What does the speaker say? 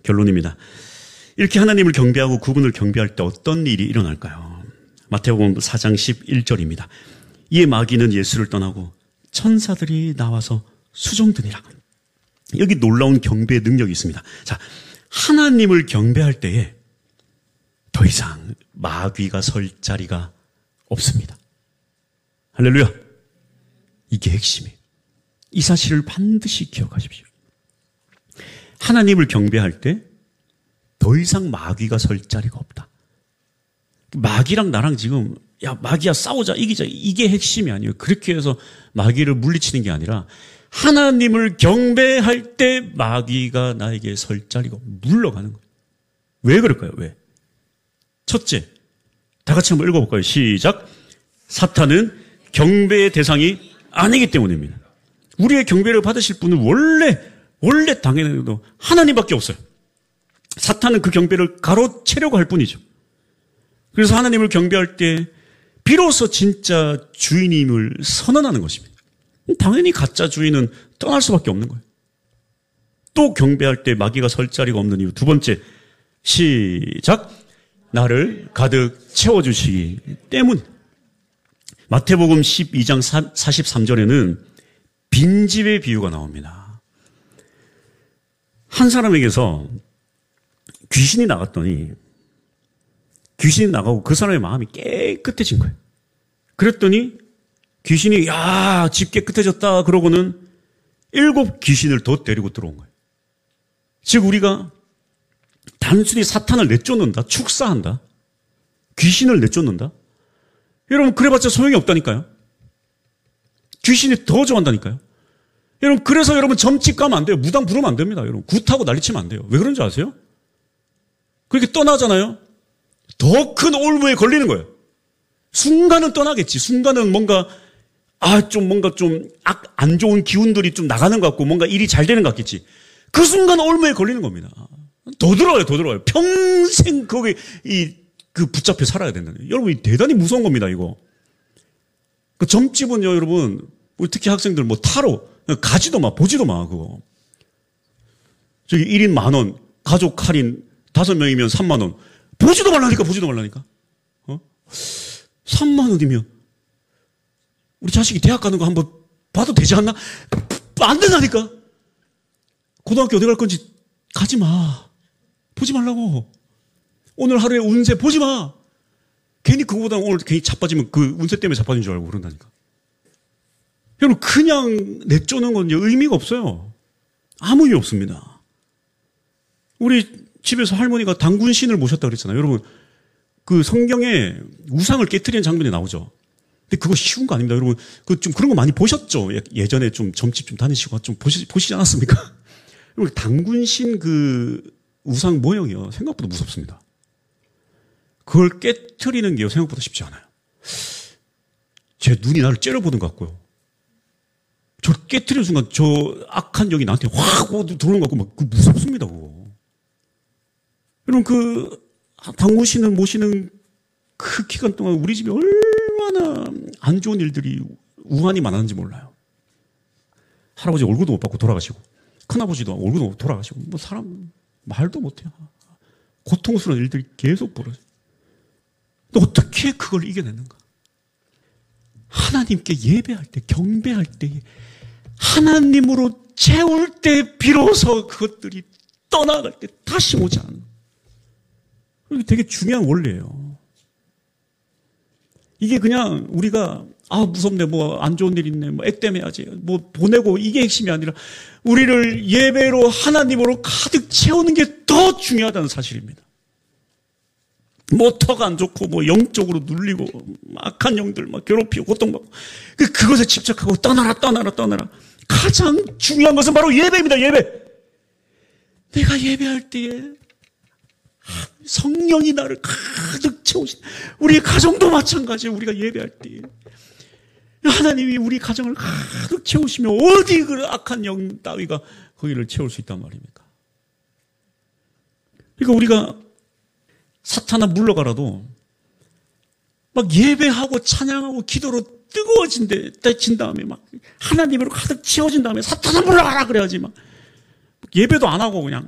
결론입니다. 이렇게 하나님을 경배하고 그분을 경배할 때 어떤 일이 일어날까요? 마태복음 4장 11절입니다. 이에 마귀는 예수를 떠나고 천사들이 나와서 수종드니라. 여기 놀라운 경배의 능력이 있습니다. 자, 하나님을 경배할 때에 더 이상 마귀가 설 자리가 없습니다. 할렐루야. 이게 핵심이에요. 이 사실을 반드시 기억하십시오. 하나님을 경배할 때 더 이상 마귀가 설 자리가 없다. 마귀랑 나랑 지금 야 마귀야 싸우자 이기자 이게 핵심이 아니에요. 그렇게 해서 마귀를 물리치는 게 아니라 하나님을 경배할 때 마귀가 나에게 설 자리가 물러가는 거예요. 왜 그럴까요? 왜? 첫째, 다 같이 한번 읽어볼까요? 시작. 사탄은 경배의 대상이 아니기 때문입니다. 우리의 경배를 받으실 분은 원래 당연히도 하나님밖에 없어요. 사탄은 그 경배를 가로채려고 할 뿐이죠. 그래서 하나님을 경배할 때 비로소 진짜 주인임을 선언하는 것입니다. 당연히 가짜 주인은 떠날 수밖에 없는 거예요. 또 경배할 때 마귀가 설 자리가 없는 이유. 두 번째, 시작. 나를 가득 채워주시기 때문. 마태복음 12장 43절에는 빈집의 비유가 나옵니다. 한 사람에게서 귀신이 나갔더니 귀신이 나가고 그 사람의 마음이 깨끗해진 거예요. 그랬더니 귀신이 야, 집 깨끗해졌다 그러고는 7 귀신을 더 데리고 들어온 거예요. 즉 우리가 단순히 사탄을 내쫓는다, 축사한다, 귀신을 내쫓는다. 여러분 그래봤자 소용이 없다니까요. 귀신이 더 좋아한다니까요. 여러분 그래서 여러분 점집 가면 안 돼요. 무당 부르면 안 됩니다. 여러분 굿하고 난리치면 안 돼요. 왜 그런지 아세요? 그렇게 떠나잖아요. 더 큰 올무에 걸리는 거예요. 순간은 떠나겠지. 순간은 뭔가 뭔가 좀 안 좋은 기운들이 좀 나가는 것 같고 뭔가 일이 잘 되는 것 같겠지. 그 순간 올무에 걸리는 겁니다. 더 들어와요. 평생 거기 붙잡혀 살아야 된다는. 여러분 대단히 무서운 겁니다. 이거. 그 점집은요, 여러분 특히 학생들 타로 가지도 마, 보지도 마 그거. 저기 1인 10,000원, 가족 할인 5명이면 30,000원. 보지도 말라니까. 3만 원이면 우리 자식이 대학 가는 거 한번 봐도 되지 않나? 안 된다니까. 고등학교 어디 갈 건지 가지 마. 보지 말라고. 오늘 하루의 운세 보지 마. 괜히 그거보다 오늘 괜히 자빠지면 그 운세 때문에 자빠진 줄 알고 그런다니까. 여러분 그냥 내쫓는 건 의미가 없어요. 아무 의미 없습니다. 우리 집에서 할머니가 당군신을 모셨다 그랬잖아요. 여러분 그 성경에 우상을 깨트리는 장면이 나오죠. 근데 그거 쉬운 거 아닙니다. 여러분 좀 그런 거 많이 보셨죠? 예전에 좀 점집 좀 다니시고 좀 보시지 않았습니까? 여러분 당군신 그 우상 모형이요 생각보다 무섭습니다. 그걸 깨트리는 게요 생각보다 쉽지 않아요. 제 눈이 나를 째려보는 것 같고요. 저 깨트리는 순간 저 악한 영이 나한테 확 들어오는 것 같고 막 무섭습니다. 그거. 여러분 그 당군신을 모시는 그 기간 동안 우리 집에 얼마나 안 좋은 일들이 우한이 많았는지 몰라요. 할아버지 얼굴도 못 받고 돌아가시고 큰아버지도 얼굴도 못 받고 돌아가시고 사람 말도 못해요. 고통스러운 일들이 계속 벌어져요. 근데 어떻게 그걸 이겨내는가? 하나님께 예배할 때, 경배할 때, 하나님으로 채울 때 비로소 그것들이 떠나갈 때 다시 오지 않는. 이게 되게 중요한 원리예요. 이게 그냥 우리가 무섭네, 안 좋은 일 있네, 액땜해야지, 보내고 이게 핵심이 아니라 우리를 예배로 하나님으로 가득 채우는 게 더 중요하다는 사실입니다. 턱 안 좋고 영적으로 눌리고 악한 영들 괴롭히고 고통받고 그것에 집착하고 떠나라. 가장 중요한 것은 바로 예배입니다. 예배. 내가 예배할 때에 성령이 나를 가득 채우신 우리 가정도 마찬가지예요. 우리가 예배할 때에 하나님이 우리 가정을 가득 채우시며 어디 그 악한 영 따위가 거기를 채울 수 있단 말입니까? 그러니까 우리가 사탄아 물러가라도 예배하고 찬양하고 기도로 뜨거워진 다음에 하나님으로 가득 채워진 다음에 사탄아 물러가라 그래야지 예배도 안 하고 그냥